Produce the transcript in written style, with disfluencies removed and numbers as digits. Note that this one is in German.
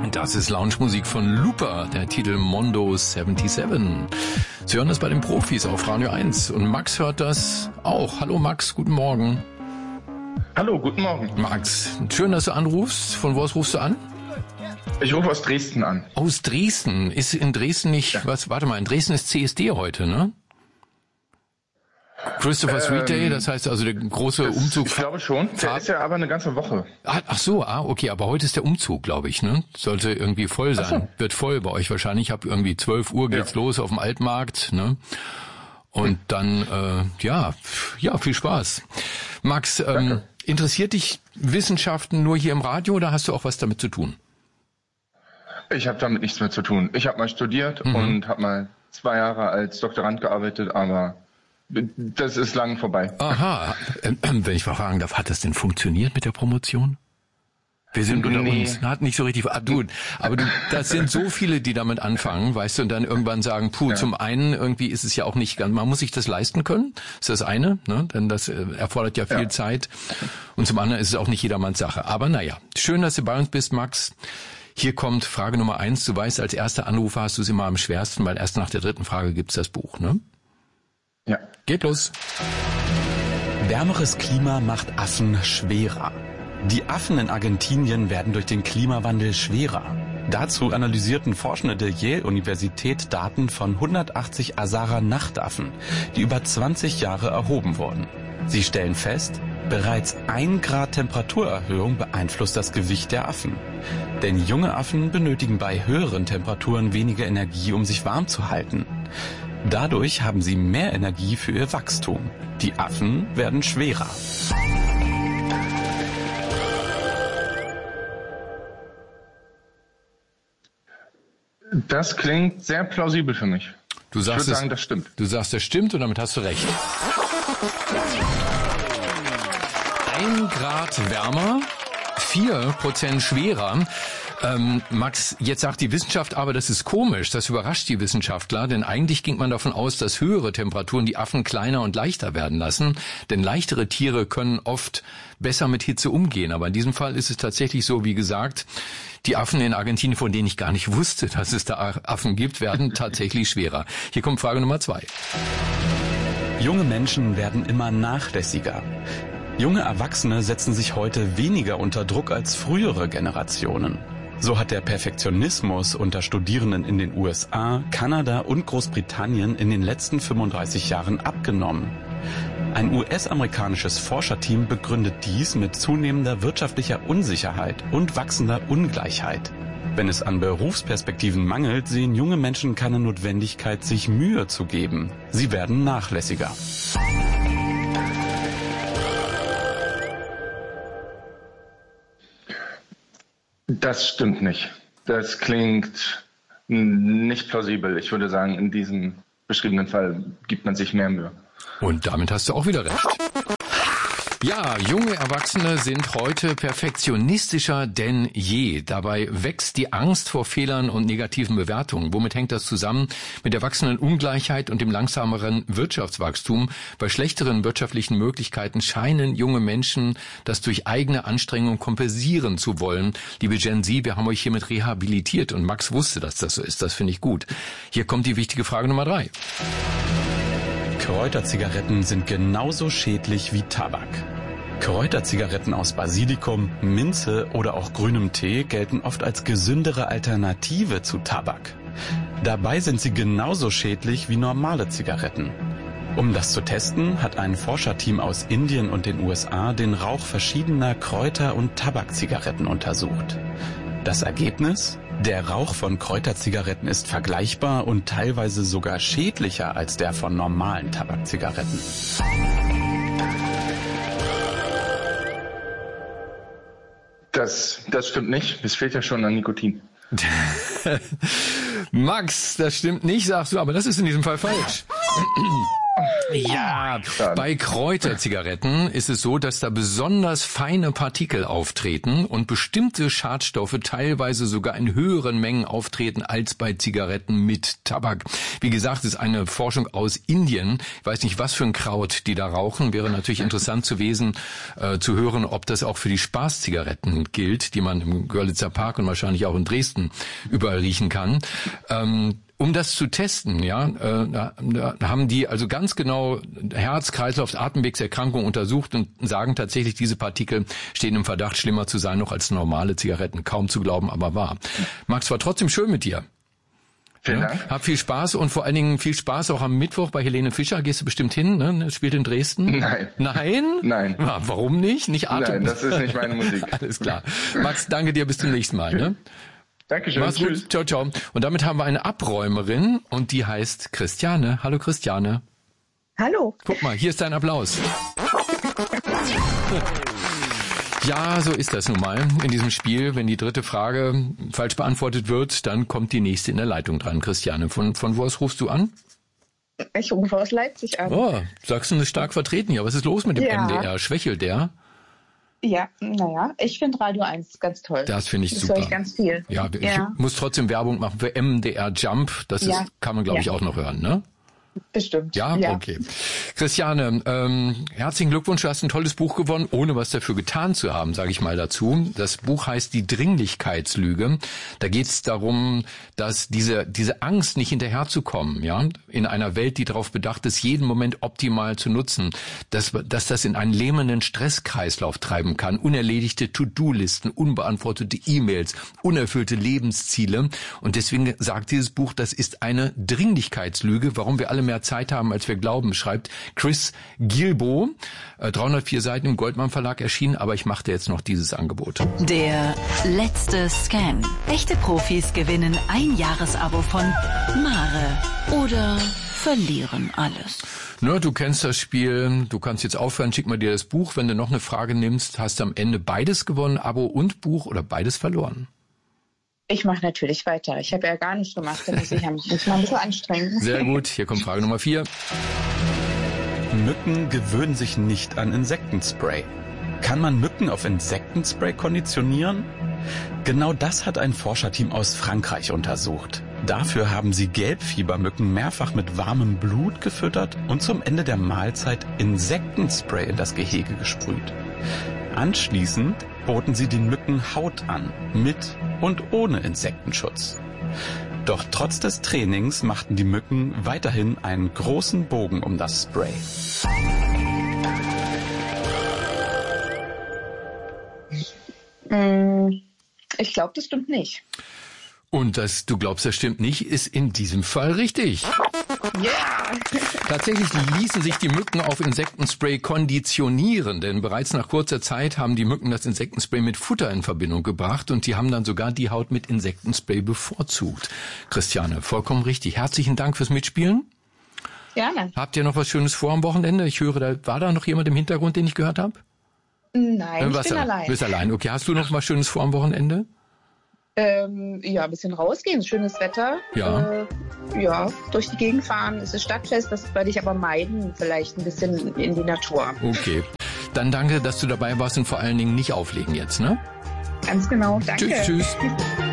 Das ist Lounge-Musik von Looper, der Titel Mondo 77. Sie hören das bei den Profis auf Radio 1 und Max hört das auch. Hallo Max, guten Morgen. Hallo, guten Morgen. Max, schön, dass du anrufst. Von wo aus rufst du an? Ich rufe aus Dresden an. Aus Dresden? Ist in Dresden nicht, ja. Warte mal, in Dresden ist CSD heute, ne? Christopher Street Day, das heißt also der große Umzug. Ich glaube schon, der ist ja aber eine ganze Woche. Ach so, okay, aber heute ist der Umzug, glaube ich, ne? Sollte irgendwie voll sein. So. Wird voll bei euch wahrscheinlich. Ich habe irgendwie 12 Uhr geht's los auf dem Altmarkt, ne? Und dann, viel Spaß. Max, interessiert dich Wissenschaften nur hier im Radio oder hast du auch was damit zu tun? Ich habe damit nichts mehr zu tun. Ich habe mal studiert und habe mal 2 Jahre als Doktorand gearbeitet, aber das ist lang vorbei. Aha, wenn ich mal fragen darf, hat das denn funktioniert mit der Promotion? Wir sind unter uns, hat nicht so richtig, das sind so viele, die damit anfangen, weißt du, und dann irgendwann sagen, zum einen irgendwie ist es ja auch nicht ganz, man muss sich das leisten können, ist das eine, ne, denn das erfordert ja viel Zeit, und zum anderen ist es auch nicht jedermanns Sache. Aber naja, schön, dass du bei uns bist, Max. Hier kommt Frage Nummer 1. Du weißt, als erster Anrufer hast du es immer am schwersten, weil erst nach der 3. Frage gibt's das Buch, ne? Ja. Geht los. Wärmeres Klima macht Affen schwerer. Die Affen in Argentinien werden durch den Klimawandel schwerer. Dazu analysierten Forschende der Yale-Universität Daten von 180 Asara-Nachtaffen, die über 20 Jahre erhoben wurden. Sie stellen fest, bereits 1 Grad Temperaturerhöhung beeinflusst das Gewicht der Affen. Denn junge Affen benötigen bei höheren Temperaturen weniger Energie, um sich warm zu halten. Dadurch haben sie mehr Energie für ihr Wachstum. Die Affen werden schwerer. Das klingt sehr plausibel für mich. Ich würde sagen, das stimmt. Du sagst, das stimmt und damit hast du recht. 1 Grad wärmer, 4% schwerer. Max, jetzt sagt die Wissenschaft aber, das ist komisch, das überrascht die Wissenschaftler, denn eigentlich ging man davon aus, dass höhere Temperaturen die Affen kleiner und leichter werden lassen, denn leichtere Tiere können oft besser mit Hitze umgehen, aber in diesem Fall ist es tatsächlich so, wie gesagt, die Affen in Argentinien, von denen ich gar nicht wusste, dass es da Affen gibt, werden tatsächlich schwerer. Hier kommt Frage Nummer 2. Junge Menschen werden immer nachlässiger. Junge Erwachsene setzen sich heute weniger unter Druck als frühere Generationen. So hat der Perfektionismus unter Studierenden in den USA, Kanada und Großbritannien in den letzten 35 Jahren abgenommen. Ein US-amerikanisches Forscherteam begründet dies mit zunehmender wirtschaftlicher Unsicherheit und wachsender Ungleichheit. Wenn es an Berufsperspektiven mangelt, sehen junge Menschen keine Notwendigkeit, sich Mühe zu geben. Sie werden nachlässiger. Das stimmt nicht. Das klingt nicht plausibel. Ich würde sagen, in diesem beschriebenen Fall gibt man sich mehr Mühe. Und damit hast du auch wieder recht. Ja, junge Erwachsene sind heute perfektionistischer denn je. Dabei wächst die Angst vor Fehlern und negativen Bewertungen. Womit hängt das zusammen? Mit der wachsenden Ungleichheit und dem langsameren Wirtschaftswachstum. Bei schlechteren wirtschaftlichen Möglichkeiten scheinen junge Menschen das durch eigene Anstrengung kompensieren zu wollen. Liebe Gen Z, wir haben euch hiermit rehabilitiert und Max wusste, dass das so ist. Das finde ich gut. Hier kommt die wichtige Frage Nummer 3. Kräuterzigaretten sind genauso schädlich wie Tabak. Kräuterzigaretten aus Basilikum, Minze oder auch grünem Tee gelten oft als gesündere Alternative zu Tabak. Dabei sind sie genauso schädlich wie normale Zigaretten. Um das zu testen, hat ein Forscherteam aus Indien und den USA den Rauch verschiedener Kräuter- und Tabakzigaretten untersucht. Das Ergebnis? Der Rauch von Kräuterzigaretten ist vergleichbar und teilweise sogar schädlicher als der von normalen Tabakzigaretten. Das stimmt nicht. Es fehlt ja schon an Nikotin. Max, das stimmt nicht, sagst du, aber das ist in diesem Fall falsch. Ja, bei Kräuterzigaretten ist es so, dass da besonders feine Partikel auftreten und bestimmte Schadstoffe teilweise sogar in höheren Mengen auftreten als bei Zigaretten mit Tabak. Wie gesagt, es ist eine Forschung aus Indien. Ich weiß nicht, was für ein Kraut die da rauchen. Wäre natürlich interessant zu hören, ob das auch für die Spaßzigaretten gilt, die man im Görlitzer Park und wahrscheinlich auch in Dresden überall riechen kann. Um das zu testen, da haben die also ganz genau Herz-, Kreislauf-, Atemwegserkrankungen untersucht und sagen tatsächlich, diese Partikel stehen im Verdacht, schlimmer zu sein noch als normale Zigaretten. Kaum zu glauben, aber wahr. Max, war trotzdem schön mit dir. Vielen Dank. Hab viel Spaß und vor allen Dingen viel Spaß auch am Mittwoch bei Helene Fischer. Gehst du bestimmt hin, ne? Das spielt in Dresden? Nein. Nein? Nein. Ja, warum nicht? Nein, das ist nicht meine Musik. Alles klar. Max, danke dir, bis zum nächsten Mal. Ne? Dankeschön. Mach's gut. Ciao, ciao. Und damit haben wir eine Abräumerin und die heißt Christiane. Hallo Christiane. Hallo. Guck mal, hier ist dein Applaus. Ja, so ist das nun mal in diesem Spiel. Wenn die dritte Frage falsch beantwortet wird, dann kommt die nächste in der Leitung dran. Christiane, von wo aus rufst du an? Ich rufe aus Leipzig an. Oh, Sachsen ist stark vertreten. Ja, was ist los mit dem MDR? Schwächelt der? Ja, naja, ich finde Radio 1 ganz toll. Das finde ich super. Das höre ich ganz viel. Ja, ich muss trotzdem Werbung machen für MDR Jump. Das ist, kann man, glaube ich, auch noch hören, ne? Bestimmt. Ja, okay. Christiane, herzlichen Glückwunsch, du hast ein tolles Buch gewonnen, ohne was dafür getan zu haben, sage ich mal dazu. Das Buch heißt Die Dringlichkeitslüge. Da geht es darum, dass diese Angst, nicht hinterherzukommen, ja, in einer Welt, die darauf bedacht ist, jeden Moment optimal zu nutzen, dass das in einen lähmenden Stresskreislauf treiben kann. Unerledigte To-Do-Listen, unbeantwortete E-Mails, unerfüllte Lebensziele. Und deswegen sagt dieses Buch, das ist eine Dringlichkeitslüge, warum wir alle mehr Zeit haben, als wir glauben, schreibt Chris Guillebeau. 304 Seiten im Goldmann Verlag erschienen, aber ich machte jetzt noch dieses Angebot. Der letzte Scan. Echte Profis gewinnen ein Jahresabo von Mare oder verlieren alles. Na, du kennst das Spiel, du kannst jetzt aufhören, schick mal dir das Buch. Wenn du noch eine Frage nimmst, hast du am Ende beides gewonnen, Abo und Buch, oder beides verloren? Ich mache natürlich weiter. Ich habe ja gar nichts gemacht. Da muss ich mich mal ein bisschen anstrengen. Sehr gut. Hier kommt Frage Nummer 4. Mücken gewöhnen sich nicht an Insektenspray. Kann man Mücken auf Insektenspray konditionieren? Genau das hat ein Forscherteam aus Frankreich untersucht. Dafür haben sie Gelbfiebermücken mehrfach mit warmem Blut gefüttert und zum Ende der Mahlzeit Insektenspray in das Gehege gesprüht. Anschließend boten sie den Mücken Haut an, mit und ohne Insektenschutz. Doch trotz des Trainings machten die Mücken weiterhin einen großen Bogen um das Spray. Ich glaube, das stimmt nicht. Und dass du glaubst, das stimmt nicht, ist in diesem Fall richtig. Ja! Tatsächlich ließen sich die Mücken auf Insektenspray konditionieren, denn bereits nach kurzer Zeit haben die Mücken das Insektenspray mit Futter in Verbindung gebracht und die haben dann sogar die Haut mit Insektenspray bevorzugt. Christiane, vollkommen richtig. Herzlichen Dank fürs Mitspielen. Gerne. Habt ihr noch was Schönes vor am Wochenende? Ich höre, war da noch jemand im Hintergrund, den ich gehört habe? Nein, ich bin allein. Du bist allein. Okay, hast du noch was Schönes vor am Wochenende? Ja, ein bisschen rausgehen, schönes Wetter. Ja. Ja, durch die Gegend fahren. Es ist Stadtfest, das werde ich aber meiden, vielleicht ein bisschen in die Natur. Okay, dann danke, dass du dabei warst und vor allen Dingen nicht auflegen jetzt, ne? Ganz genau, danke. Tschüss, tschüss.